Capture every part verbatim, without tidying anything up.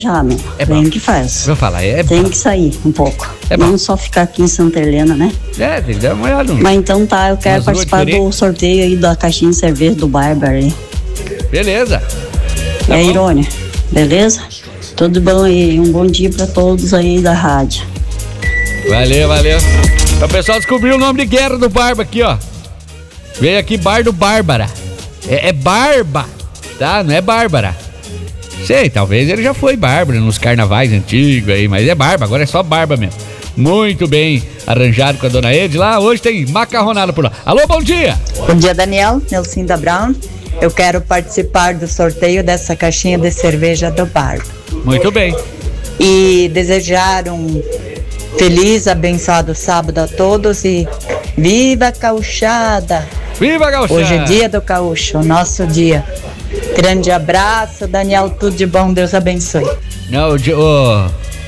Já, meu. É Tem bom. que faz. Vou falar, é Tem bom. que sair um pouco. É bom. Não só ficar aqui em Santa Helena, né? É, tem que dar uma olhada. Mas então tá, eu quero Umas ruas participar do diferentes. sorteio aí da caixinha de cerveja do Bárbara aí. Beleza. Tá é bom? Irônia, beleza? Tudo bom aí, um bom dia pra todos aí da rádio. Valeu, valeu. Então, o pessoal descobriu o nome de guerra do Barba aqui, ó. Veio aqui Bar do Bárbara. É, é Barba, tá? Não é Bárbara. Sei, talvez ele já foi Bárbara nos carnavais antigos aí, mas é Barba, agora é só Barba mesmo. Muito bem arranjado com a dona Ed lá. Hoje tem macarronada por lá. Alô, bom dia! Bom dia, Daniel. Nelcinda Brown. Eu quero participar do sorteio dessa caixinha de cerveja do Barba. Muito bem. E desejar um feliz, abençoado sábado a todos e viva a Gauchada! Viva, Gauchada! Hoje é dia do Gaúcho, o nosso dia. Grande abraço, Daniel, tudo de bom, Deus abençoe. Não, o dia... Ô,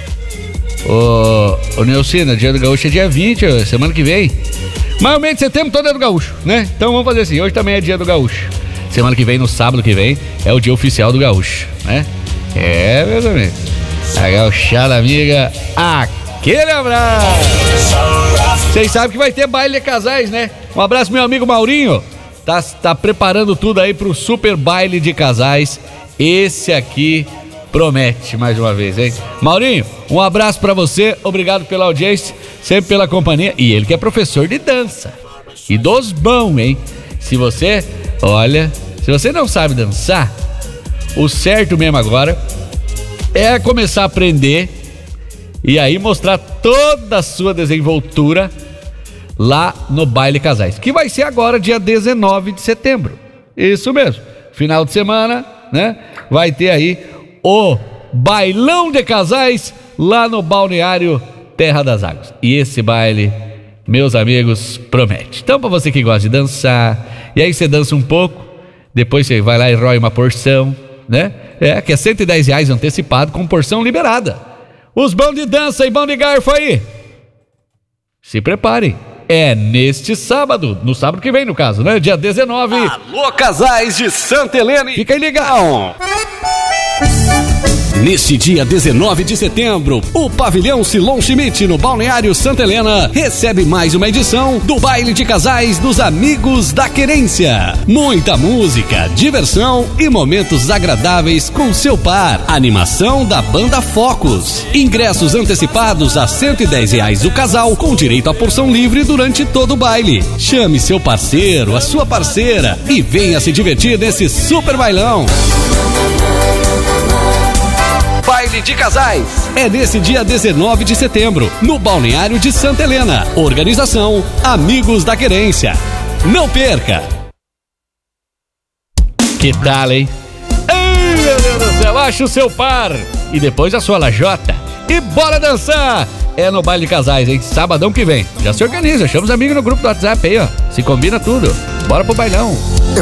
ô, ô Nelcina, dia do Gaúcho é dia vinte, ó, semana que vem. Mas o mês de setembro todo é do Gaúcho, né? Então vamos fazer assim, hoje também é dia do Gaúcho. Semana que vem, no sábado que vem, é o dia oficial do Gaúcho, né? É, meus amigos. A Gauchada amiga, aquele abraço! Vocês sabem que vai ter baile de casais, né? Um abraço, meu amigo Maurinho. Tá, tá preparando tudo aí pro super baile de casais. Esse aqui promete mais uma vez, hein? Maurinho, um abraço pra você. Obrigado pela audiência, sempre pela companhia. E ele que é professor de dança. E dos bons, hein? Se você, olha, se você não sabe dançar, o certo mesmo agora é começar a aprender e aí mostrar toda a sua desenvoltura lá no Baile Casais, que vai ser agora dia dezenove de setembro. Isso mesmo, final de semana, né? Vai ter aí o Bailão de Casais lá no Balneário Terra das Águas. E esse baile, meus amigos, promete. Então, pra você que gosta de dançar, e aí você dança um pouco, depois você vai lá e rói uma porção, né? É, que é cento e dez reais antecipado com porção liberada. Os bons de dança e bom de garfo aí, se preparem. É neste sábado, no sábado que vem no caso, né? Dia dezenove. Alô, casais de Santa Helena. Fica aí ligado. Neste dia dezenove de setembro, o Pavilhão Silon Schmidt, no Balneário Santa Helena, recebe mais uma edição do Baile de Casais dos Amigos da Querência. Muita música, diversão e momentos agradáveis com seu par. Animação da banda Focus. Ingressos antecipados a cento e dez reais o casal, com direito à porção livre durante todo o baile. Chame seu parceiro, a sua parceira e venha se divertir nesse super bailão. Baile de Casais é nesse dia dezenove de setembro, no Balneário de Santa Helena. Organização Amigos da Querência. Não perca! Que tal, hein? Ai, meu Deus do céu, acha o seu par e depois a sua lajota e bora dançar! É no Baile de Casais, hein? Sabadão que vem. Já se organiza, chama os amigos no grupo do WhatsApp aí, ó. Se combina tudo. Bora pro bailão.